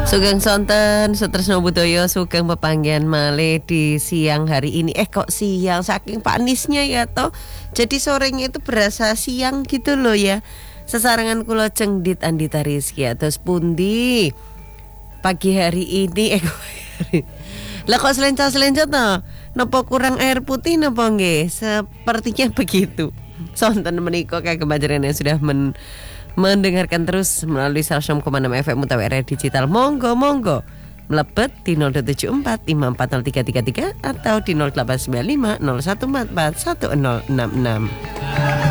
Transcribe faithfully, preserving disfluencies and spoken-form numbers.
Sugeng sonten Sutresno Budoyo sugeng pepanggihan malih di siang hari ini. Eh kok siang, saking panisnya ya toh. Jadi sorenya itu berasa siang gitu loh ya. Sesarengan kula cengdit Andita Rizky atus pundi pagi hari ini. Eh kok lah kok selencah-selencah toh. Napa kurang air putih napa nggih? Sepertinya begitu. Sonten menika kagem panjenengan yang sudah men mendengarkan terus melalui seratus enam koma enam F M utawi area digital. Monggo monggo melebet di nol dua tujuh empat lima empat nol tiga tiga tiga atau di nol delapan sembilan lima nol satu empat empat satu nol enam enam.